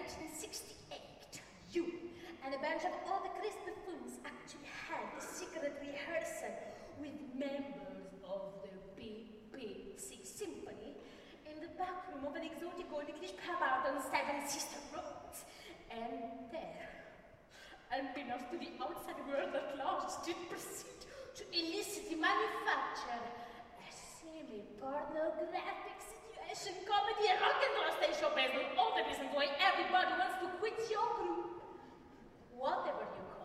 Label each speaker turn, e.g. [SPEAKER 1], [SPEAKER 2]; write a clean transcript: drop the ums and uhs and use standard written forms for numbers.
[SPEAKER 1] 1968, you and a bunch of all the Chris buffoons actually had a secret rehearsal with members of the BBC Symphony in the back room of an exotic old English pub out on Seven Sister Roads. And there, unbeknownst to the outside world at large, did proceed to illicitly manufacture a semi-pornographic situation comedy and rock and roll stage show based on all the reasons why everybody wants to quit your group. Whatever you